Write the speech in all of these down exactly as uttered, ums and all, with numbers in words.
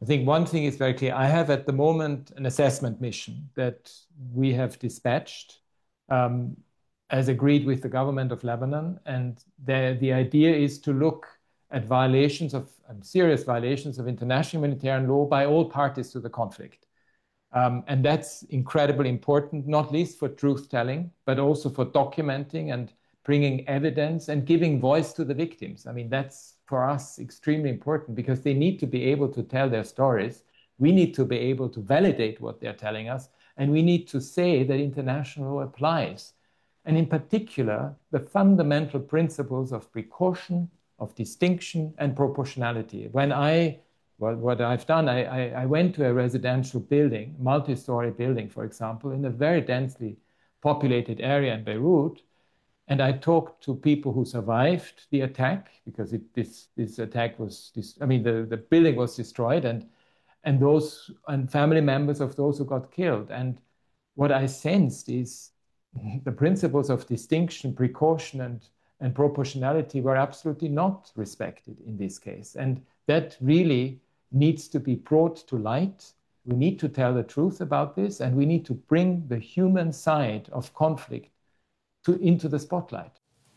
think one thing is very clear. I have at the moment an assessment mission that we have dispatched um, as agreed with the government of Lebanon. And the, the idea is to look at violations of um, serious violations of international humanitarian law by all parties to the conflict. Um, and that's incredibly important, not least for truth-telling, but also for documenting and bringing evidence and giving voice to the victims. I mean, that's for us extremely important because they need to be able to tell their stories. We need to be able to validate what they're telling us, and we need to say that international law applies. And in particular, the fundamental principles of precaution, of distinction, and proportionality. When I Well, what I've done, I, I, I went to a residential building, multi-story building, for example, in a very densely populated area in Beirut, and I talked to people who survived the attack because it, this this attack was, this, I mean, the, the building was destroyed, and and those and family members of those who got killed. And what I sensed is the principles of distinction, precaution, and and proportionality were absolutely not respected in this case, and that really needs to be brought to light. We need to tell the truth about this, and we need to bring the human side of conflict to, into the spotlight.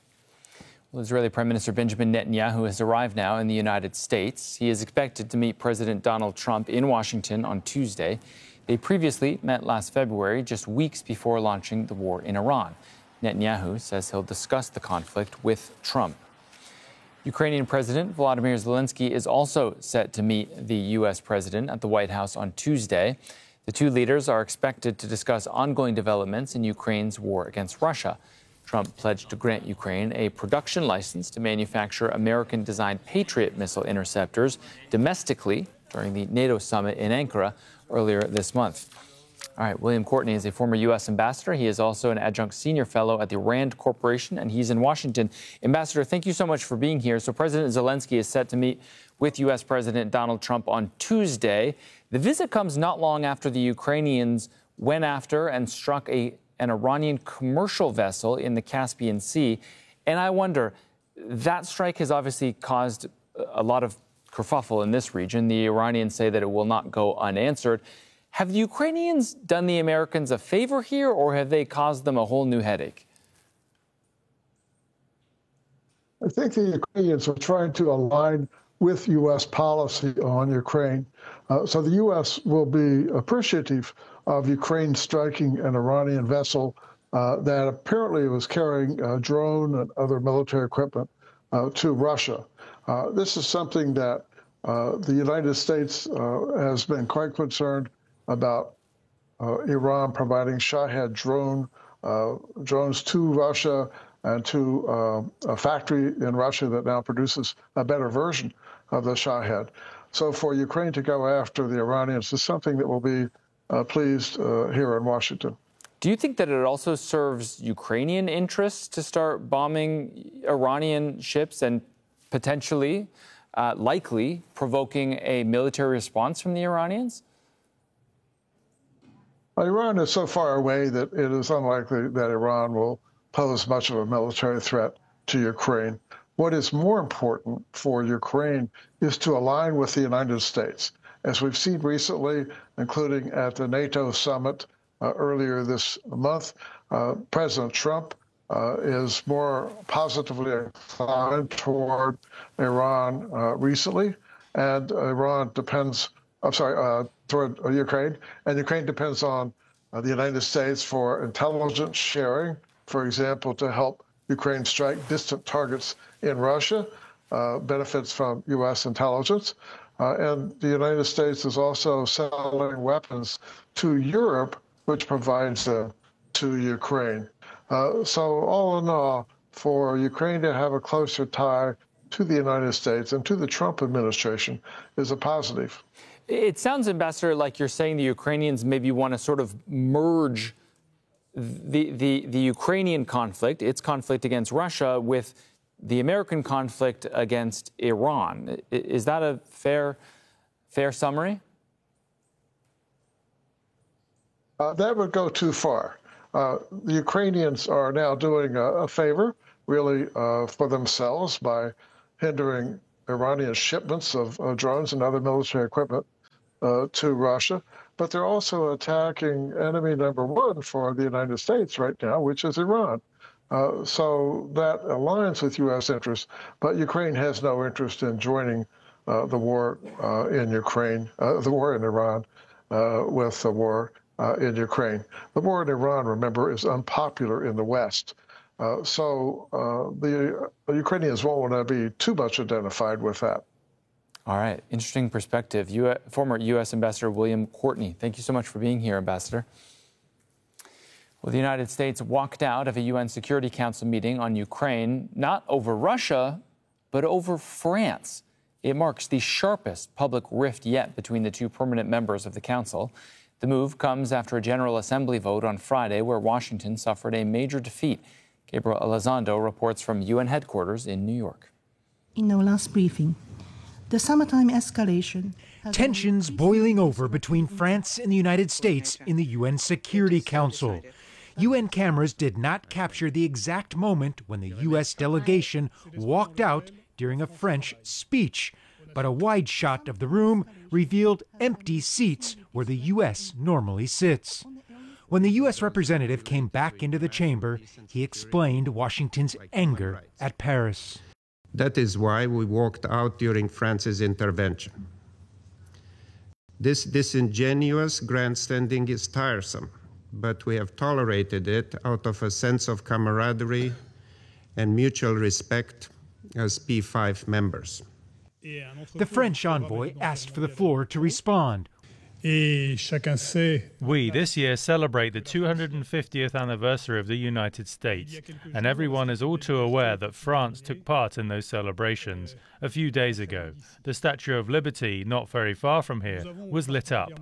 Well, Israeli Prime Minister Benjamin Netanyahu has arrived now in the United States. He is expected to meet President Donald Trump in Washington on Tuesday. They previously met last February, just weeks before launching the war in Iran. Netanyahu says he'll discuss the conflict with Trump. Ukrainian President Volodymyr Zelensky is also set to meet the U S president at the White House on Tuesday. The two leaders are expected to discuss ongoing developments in Ukraine's war against Russia. Trump pledged to grant Ukraine a production license to manufacture American-designed Patriot missile interceptors domestically during the NATO summit in Ankara earlier this month. All right, William Courtney is a former U S ambassador. He is also an adjunct senior fellow at the RAND Corporation, and he's in Washington. Ambassador, thank you so much for being here. So President Zelensky is set to meet with U S President Donald Trump on Tuesday. The visit comes not long after the Ukrainians went after and struck a, an Iranian commercial vessel in the Caspian Sea. And I wonder, that strike has obviously caused a lot of kerfuffle in this region. The Iranians say that it will not go unanswered. Have the Ukrainians done the Americans a favor here, or have they caused them a whole new headache? I think the Ukrainians are trying to align with U S policy on Ukraine. Uh, so the U S will be appreciative of Ukraine striking an Iranian vessel uh, that apparently was carrying uh, drone and other military equipment uh, to Russia. Uh, this is something that uh, the United States uh, has been quite concerned about uh, Iran providing Shahed drone uh, drones to Russia and to uh, a factory in Russia that now produces a better version of the Shahed. So for Ukraine to go after the Iranians is something that will be uh, pleased uh, here in Washington. Do you think that it also serves Ukrainian interests to start bombing Iranian ships and potentially, uh, likely, provoking a military response from the Iranians? Iran is so far away that it is unlikely that Iran will pose much of a military threat to Ukraine. What is more important for Ukraine is to align with the United States. As we've seen recently, including at the NATO summit uh, earlier this month, uh, President Trump uh, is more positively inclined toward Iran uh, recently, and Iran depends, I'm sorry, uh, toward Ukraine, and Ukraine depends on uh, the United States for intelligence sharing, for example, to help Ukraine strike distant targets in Russia, uh, benefits from U S intelligence. Uh, and the United States is also selling weapons to Europe, which provides them to Ukraine. Uh, so all in all, for Ukraine to have a closer tie to the United States and to the Trump administration is a positive. It sounds, Ambassador, like you're saying the Ukrainians maybe want to sort of merge the, the, the Ukrainian conflict, its conflict against Russia, with the American conflict against Iran. Is that a fair, fair summary? Uh, that would go too far. Uh, the Ukrainians are now doing a, a favor, really, uh, for themselves by hindering Iranian shipments of uh, drones and other military equipment uh, to Russia, but they're also attacking enemy number one for the United States right now, which is Iran. Uh, so that aligns with U S interests, but Ukraine has no interest in joining uh, the war uh, in Ukraine, uh, the war in Iran, uh, with the war uh, in Ukraine. The war in Iran, remember, is unpopular in the West. Uh, so uh, the uh, Ukrainians won't want to be too much identified with that. All right. Interesting perspective. U- former U S Ambassador William Courtney, thank you so much for being here, Ambassador. Well, the United States walked out of a U N Security Council meeting on Ukraine, not over Russia, but over France. It marks the sharpest public rift yet between the two permanent members of the Council. The move comes after a General Assembly vote on Friday where Washington suffered a major defeat. Gabriel Elizondo reports from U N headquarters in New York. In our last briefing, the summertime escalation... Tensions boiling over between France and the United States in the U N Security Council. U N cameras did not capture the exact moment when the U S delegation walked out during a French speech, but a wide shot of the room revealed empty seats where the U S normally sits. When the U S representative came back into the chamber, he explained Washington's anger at Paris. That is why we walked out during France's intervention. This disingenuous grandstanding is tiresome, but we have tolerated it out of a sense of camaraderie and mutual respect as P five members. The French envoy asked for the floor to respond. We this year celebrate the two hundred fiftieth anniversary of the United States, and everyone is all too aware that France took part in those celebrations. A few days ago, the Statue of Liberty, not very far from here, was lit up.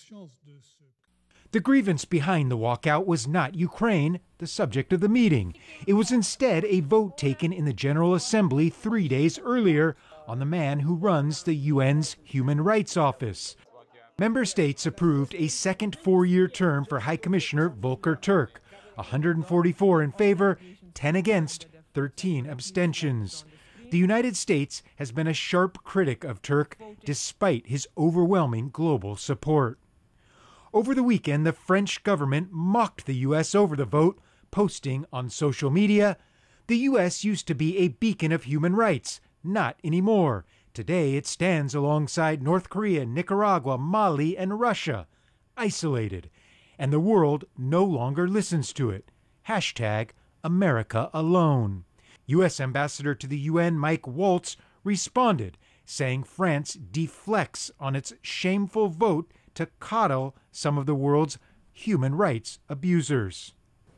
The grievance behind the walkout was not Ukraine, the subject of the meeting. It was instead a vote taken in the General Assembly three days earlier on the man who runs the U N's Human Rights Office. Member states approved a second four-year term for High Commissioner Volker Turk, one hundred forty-four in favor, ten against, thirteen abstentions. The United States has been a sharp critic of Turk despite his overwhelming global support. Over the weekend, the French government mocked the U S over the vote, posting on social media, "The U S used to be a beacon of human rights, not anymore. Today it stands alongside North Korea, Nicaragua, Mali, and Russia, isolated, and the world no longer listens to it. Hashtag America alone." U S Ambassador to the U N Mike Waltz responded, saying France deflects on its shameful vote to coddle some of the world's human rights abusers.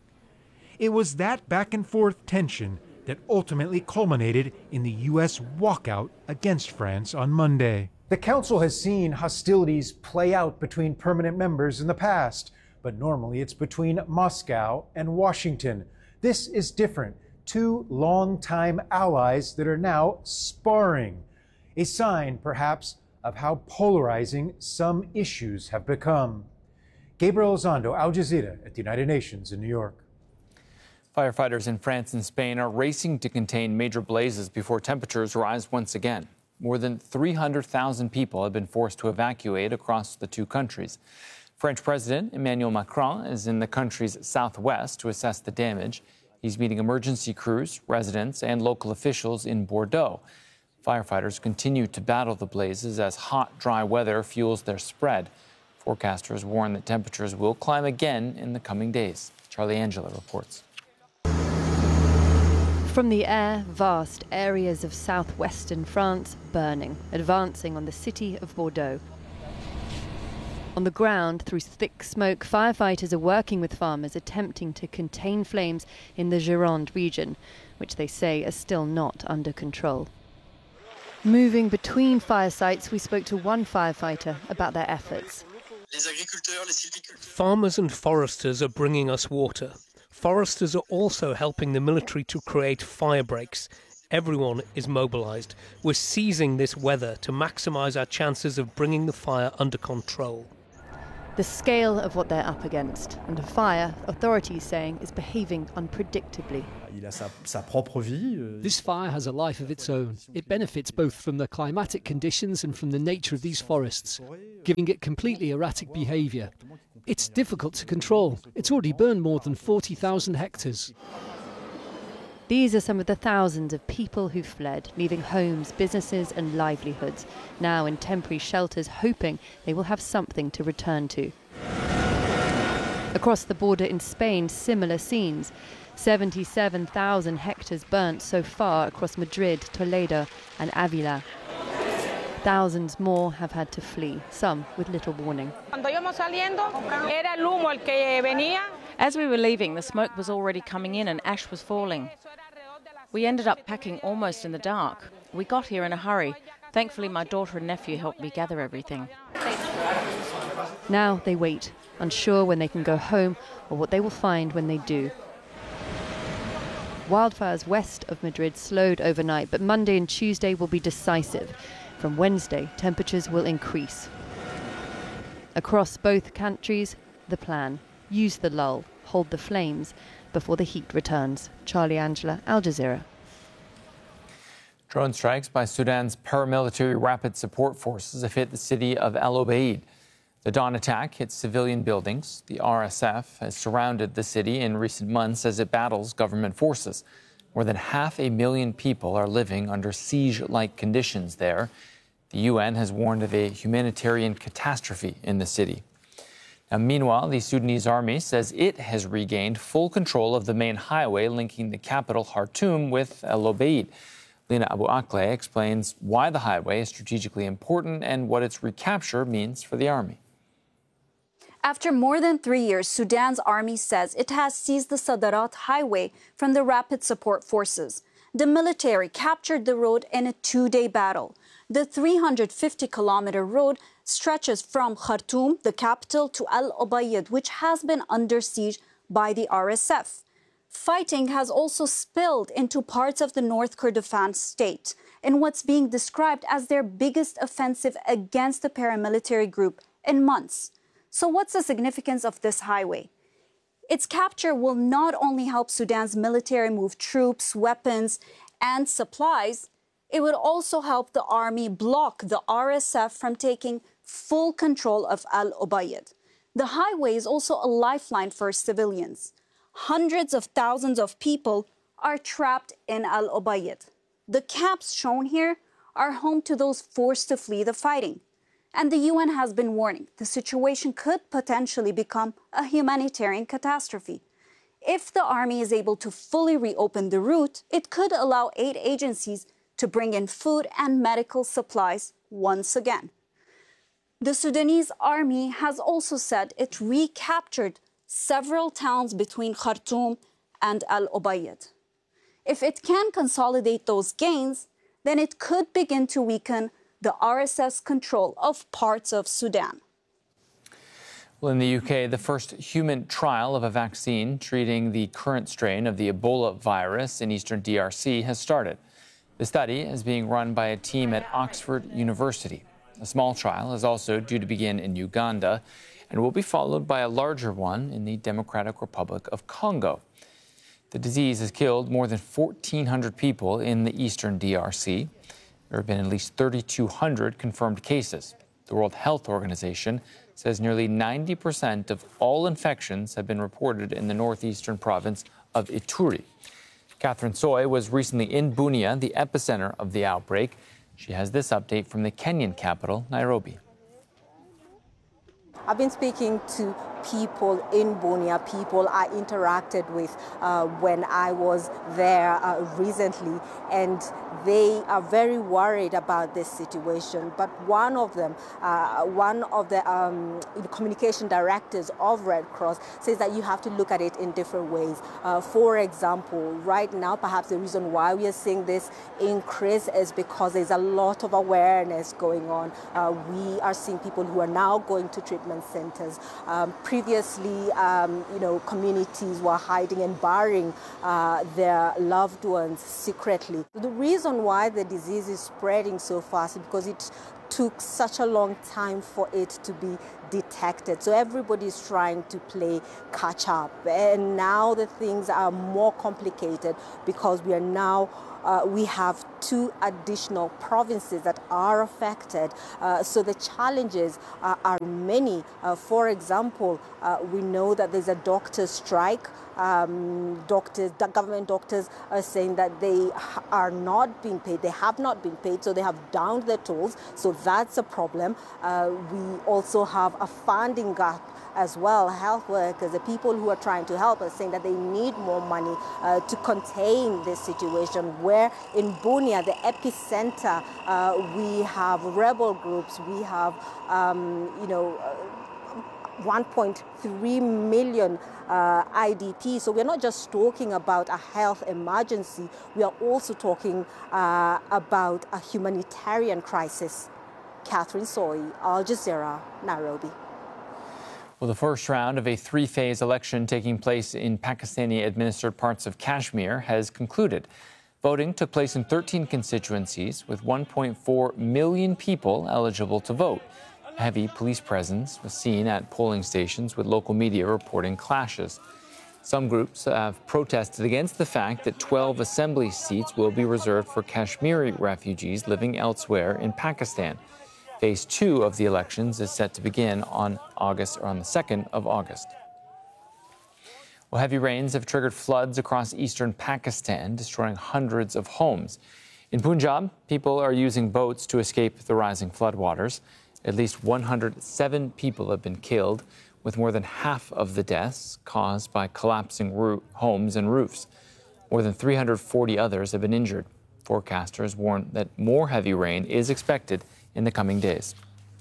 It was that back and forth tension that ultimately culminated in the U S walkout against France on Monday. The Council has seen hostilities play out between permanent members in the past, but normally it's between Moscow and Washington. This is different. Two longtime allies that are now sparring. A sign, perhaps, of how polarizing some issues have become. Gabriel Elizondo, Al Jazeera at the United Nations in New York. Firefighters in France and Spain are racing to contain major blazes before temperatures rise once again. More than three hundred thousand people have been forced to evacuate across the two countries. French President Emmanuel Macron is in the country's southwest to assess the damage. He's meeting emergency crews, residents, and local officials in Bordeaux. Firefighters continue to battle the blazes as hot, dry weather fuels their spread. Forecasters warn that temperatures will climb again in the coming days. Charlie Angela reports. From the air, vast areas of southwestern France burning, advancing on the city of Bordeaux. On the ground, through thick smoke, firefighters are working with farmers attempting to contain flames in the Gironde region, which they say are still not under control. Moving between fire sites, we spoke to one firefighter about their efforts. Farmers and foresters are bringing us water. Foresters are also helping the military to create fire breaks. Everyone is mobilized. We're seizing this weather to maximize our chances of bringing the fire under control. The scale of what they're up against, and the fire, authorities saying, is behaving unpredictably. This fire has a life of its own. It benefits both from the climatic conditions and from the nature of these forests, giving it completely erratic behaviour. It's difficult to control. It's already burned more than forty thousand hectares. These are some of the thousands of people who fled, leaving homes, businesses and livelihoods, now in temporary shelters, hoping they will have something to return to. Across the border in Spain, similar scenes. seventy-seven thousand hectares burnt so far across Madrid, Toledo and Avila. Thousands more have had to flee, some with little warning. As we were leaving, the smoke was already coming in and ash was falling. We ended up packing almost in the dark. We got here in a hurry. Thankfully, my daughter and nephew helped me gather everything. Now they wait, unsure when they can go home or what they will find when they do. Wildfires west of Madrid slowed overnight, but Monday and Tuesday will be decisive. From Wednesday, temperatures will increase. Across both countries, the plan: use the lull, hold the flames before the heat returns. Charlie Angela, Al Jazeera. Drone strikes by Sudan's paramilitary rapid support forces have hit the city of El Obeid. The dawn attack hit civilian buildings. The R S F has surrounded the city in recent months as it battles government forces. More than half a million people are living under siege-like conditions there. The U N has warned of a humanitarian catastrophe in the city. Now, meanwhile, the Sudanese army says it has regained full control of the main highway linking the capital, Khartoum, with El Obeid. Lina Abu Akleh explains why the highway is strategically important and what its recapture means for the army. After more than three years, Sudan's army says it has seized the Sadarat highway from the Rapid Support Forces. The military captured the road in a two-day battle. The three hundred fifty kilometer road stretches from Khartoum, the capital, to El Obeid, which has been under siege by the R S F. Fighting has also spilled into parts of the North Kordofan state in what's being described as their biggest offensive against the paramilitary group in months. So what's the significance of this highway? Its capture will not only help Sudan's military move troops, weapons, and supplies, it would also help the army block the R S F from taking full control of El Obeid. The highway is also a lifeline for civilians. Hundreds of thousands of people are trapped in El Obeid. The camps shown here are home to those forced to flee the fighting. And the U N has been warning the situation could potentially become a humanitarian catastrophe. If the army is able to fully reopen the route, it could allow aid agencies to bring in food and medical supplies once again. The Sudanese army has also said it recaptured several towns between Khartoum and El Obeid. If it can consolidate those gains, then it could begin to weaken the R S F's control of parts of Sudan. Well, in the U K, the first human trial of a vaccine treating the current strain of the Ebola virus in eastern D R C has started. The study is being run by a team at Oxford University. A small trial is also due to begin in Uganda and will be followed by a larger one in the Democratic Republic of Congo. The disease has killed more than fourteen hundred people in the eastern D R C. There have been at least thirty-two hundred confirmed cases. The World Health Organization says nearly ninety percent of all infections have been reported in the northeastern province of Ituri. Catherine Soy was recently in Bunia, the epicenter of the outbreak. She has this update from the Kenyan capital, Nairobi. I've been speaking to people in Bunia, people I interacted with uh, when I was there uh, recently, and they are very worried about this situation. But one of them, uh, one of the um, communication directors of Red Cross says that you have to look at it in different ways. Uh, for example, right now, perhaps the reason why we are seeing this increase is because there's a lot of awareness going on. Uh, we are seeing people who are now going to treatment centers. Um, previously, um, you know, communities were hiding and burying uh, their loved ones secretly. The reason why the disease is spreading so fast is because it took such a long time for it to be detected. So everybody's trying to play catch up. And now the things are more complicated because we are now Uh, we have two additional provinces that are affected. Uh, so the challenges uh, are many. Uh, for example, uh, we know that there's a doctor's strike. Um, doctors, the government doctors are saying that they are not being paid. They have not been paid, so they have downed their tools. So that's a problem. Uh, we also have a funding gap as well. Health workers, the people who are trying to help us, saying that they need more money uh, to contain this situation. Where in Bunia, the epicenter, uh, we have rebel groups, we have, um, you know, uh, one point three million uh, I D P. So we're not just talking about a health emergency, we are also talking uh, about a humanitarian crisis. Catherine Soy, Al Jazeera, Nairobi. Well, the first round of a three-phase election taking place in Pakistani-administered parts of Kashmir has concluded. Voting took place in thirteen constituencies with one point four million people eligible to vote. Heavy police presence was seen at polling stations, with local media reporting clashes. Some groups have protested against the fact that twelve assembly seats will be reserved for Kashmiri refugees living elsewhere in Pakistan. Phase two of the elections is set to begin on August or on the second of August. Well, heavy rains have triggered floods across eastern Pakistan, destroying hundreds of homes. In Punjab, people are using boats to escape the rising floodwaters. At least one hundred seven people have been killed, with more than half of the deaths caused by collapsing roo- homes and roofs. More than three hundred forty others have been injured. Forecasters warn that more heavy rain is expected in the coming days.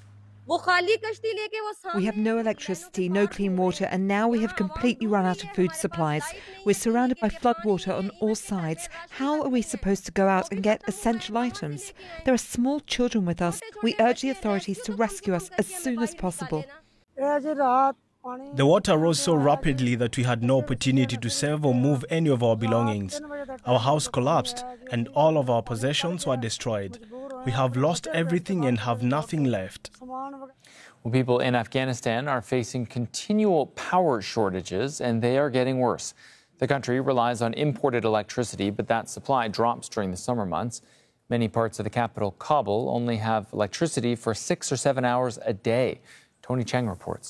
We have no electricity, no clean water, and now we have completely run out of food supplies. We're surrounded by floodwater on all sides. How are we supposed to go out and get essential items? There are small children with us. We urge the authorities to rescue us as soon as possible. The water rose so rapidly that we had no opportunity to save or move any of our belongings. Our house collapsed and all of our possessions were destroyed. We have lost everything and have nothing left. Well, people in Afghanistan are facing continual power shortages, and they are getting worse. The country relies on imported electricity, but that supply drops during the summer months. Many parts of the capital, Kabul, only have electricity for six or seven hours a day. Tony Cheng reports.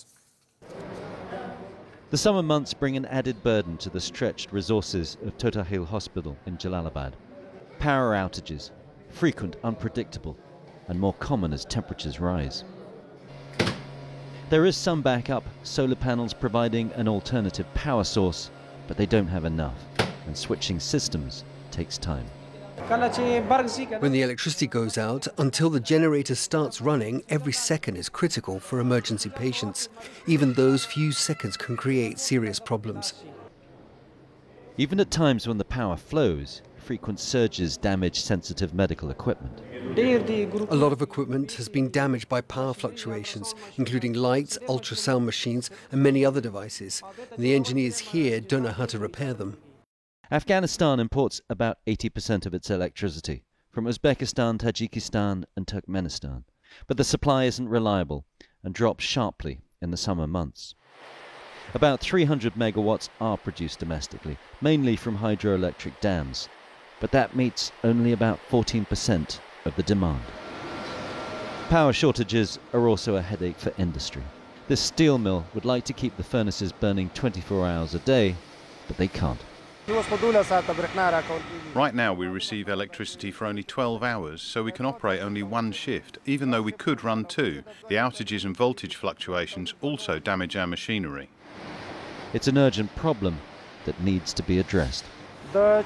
The summer months bring an added burden to the stretched resources of Totahil Hospital in Jalalabad. Power outages, frequent, unpredictable, and more common as temperatures rise. There is some backup, solar panels providing an alternative power source, but they don't have enough, and switching systems takes time. When the electricity goes out, until the generator starts running, every second is critical for emergency patients. Even those few seconds can create serious problems. Even at times when the power flows, frequent surges damage sensitive medical equipment. A lot of equipment has been damaged by power fluctuations, including lights, ultrasound machines, and many other devices. And the engineers here don't know how to repair them. Afghanistan imports about eighty percent of its electricity from Uzbekistan, Tajikistan and Turkmenistan. But the supply isn't reliable and drops sharply in the summer months. About three hundred megawatts are produced domestically, mainly from hydroelectric dams. But that meets only about fourteen percent of the demand. Power shortages are also a headache for industry. This steel mill would like to keep the furnaces burning twenty-four hours a day, but they can't. Right now we receive electricity for only twelve hours, so we can operate only one shift, even though we could run two. The outages and voltage fluctuations also damage our machinery. It's an urgent problem that needs to be addressed. My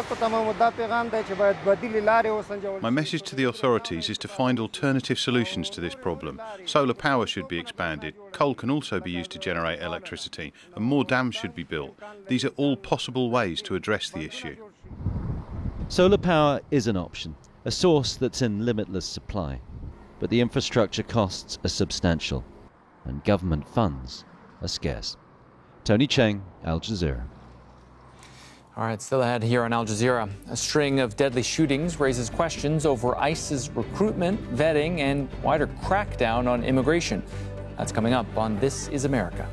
message to the authorities is to find alternative solutions to this problem. Solar power should be expanded, coal can also be used to generate electricity, and more dams should be built. These are all possible ways to address the issue. Solar power is an option, a source that's in limitless supply. But the infrastructure costs are substantial, and government funds are scarce. Tony Cheng, Al Jazeera. All right, still ahead here on Al Jazeera. A string of deadly shootings raises questions over ICE's recruitment, vetting, and wider crackdown on immigration. That's coming up on This Is America.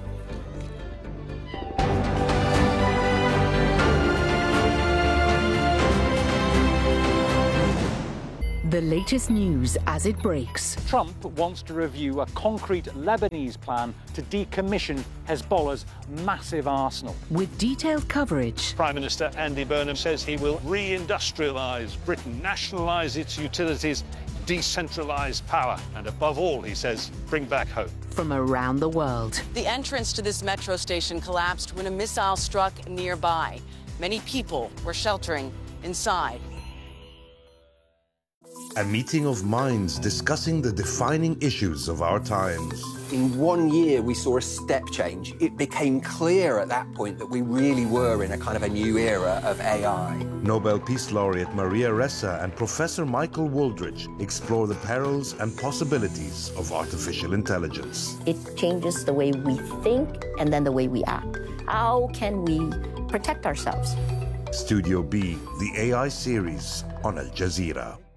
The latest news as it breaks. Trump wants to review a concrete Lebanese plan to decommission Hezbollah's massive arsenal. With detailed coverage. Prime Minister Andy Burnham says he will re-industrialise Britain, nationalise its utilities, decentralise power, and above all, he says, bring back hope. From around the world. The entrance to this metro station collapsed when a missile struck nearby. Many people were sheltering inside. A meeting of minds discussing the defining issues of our times. In one year, we saw a step change. It became clear at that point that we really were in a kind of a new era of A I. Nobel Peace Laureate Maria Ressa and Professor Michael Wooldridge explore the perils and possibilities of artificial intelligence. It changes the way we think and then the way we act. How can we protect ourselves? Studio B, the A I series on Al Jazeera.